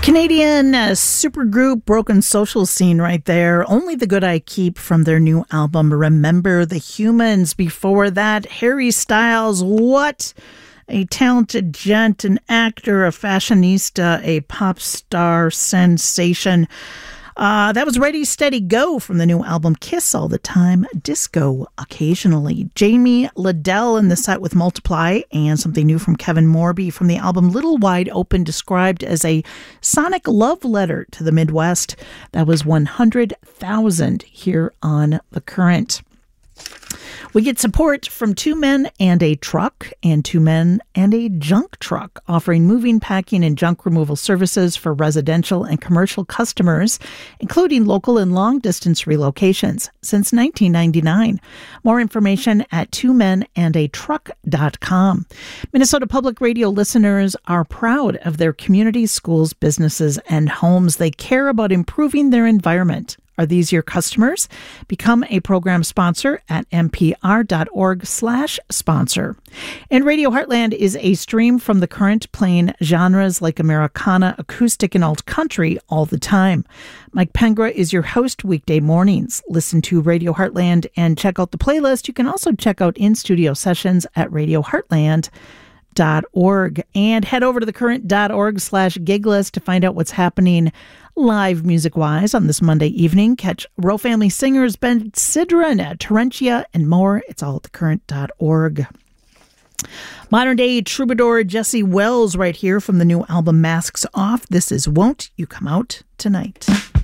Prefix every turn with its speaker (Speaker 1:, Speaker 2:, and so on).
Speaker 1: Canadian supergroup Broken Social Scene right there. Only the Good I Keep from their new album, Remember the Humans. Before that, Harry Styles. What a talented gent, an actor, a fashionista, a pop star sensation. That was Ready, Steady, Go from the new album Kiss All the Time, Disco Occasionally. Jamie Liddell in the set with Multiply, and something new from Kevin Morby from the album Little Wide Open, described as a sonic love letter to the Midwest. That was 100,000 here on The Current. We get support from Two Men and a Truck and Two Men and a Junk Truck, offering moving, packing, and junk removal services for residential and commercial customers, including local and long-distance relocations, since 1999. More information at twomenandatruck.com. Minnesota Public Radio listeners are proud of their communities, schools, businesses, and homes. They care about improving their environment. Are these your customers? Become a program sponsor at npr.org/sponsor. And Radio Heartland is a stream from The Current, playing genres like Americana, acoustic, and alt country all the time. Mike Pengra is your host weekday mornings. Listen to Radio Heartland and check out the playlist. You can also check out in-studio sessions at radioheartland.org, and head over to thecurrent.org/gig list to find out what's happening live music-wise on this Monday evening. Catch Row Family Singers, Ben Sidran, Terentia, and more. It's all at thecurrent.org. Modern-day troubadour Jesse Wells right here from the new album Masks Off. This is Won't You Come Out Tonight.